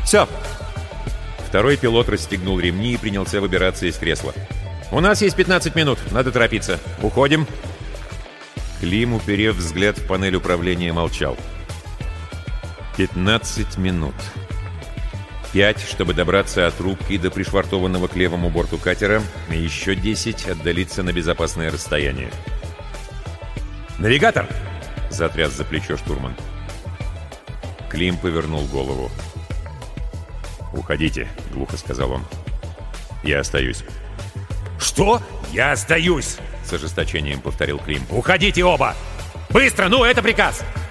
Все. Второй пилот расстегнул ремни и принялся выбираться из кресла. «У нас есть 15 минут, надо торопиться. Уходим». Клим, уперев взгляд в панель управления, молчал. 15 минут. 5, чтобы добраться от рубки до пришвартованного к левому борту катера, и еще 10 отдалиться на безопасное расстояние. «Навигатор!» — затряс за плечо штурман. Клим повернул голову. «Уходите», — глухо сказал он. «Я остаюсь». «Что? Я остаюсь!» — с ожесточением повторил Клим. «Уходите оба! Быстро, ну, это приказ!»